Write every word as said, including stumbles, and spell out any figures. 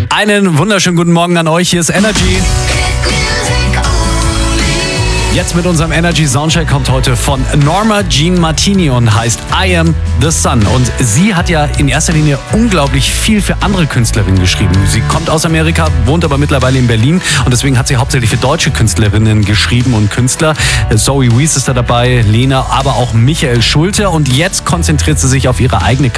Einen wunderschönen guten Morgen an euch. Hier ist Energy. Jetzt mit unserem Energy Soundcheck kommt heute von Norma Jean Martini und heißt I Am The Sun. Und sie hat ja in erster Linie unglaublich viel für andere Künstlerinnen geschrieben. Sie kommt aus Amerika, wohnt aber mittlerweile in Berlin und deswegen hat sie hauptsächlich für deutsche Künstlerinnen geschrieben und Künstler. Zoe Wees ist da dabei, Lena, aber auch Michael Schulte. Und jetzt konzentriert sie sich auf ihre eigene